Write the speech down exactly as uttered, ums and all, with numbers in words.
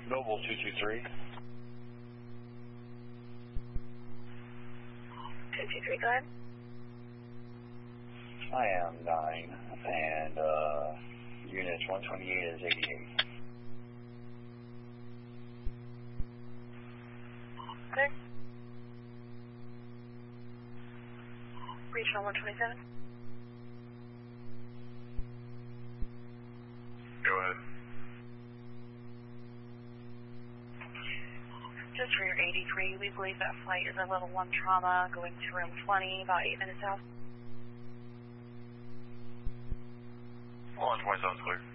Noble two two three. two two three, go ahead. I am nine, and uh, units one twenty-eight is eighty-eight. Okay. Regional one twenty-seven. Go ahead. Just for your eighty-three, we believe that flight is a level one trauma going to room twenty, about eight minutes out. one twenty-seven is clear.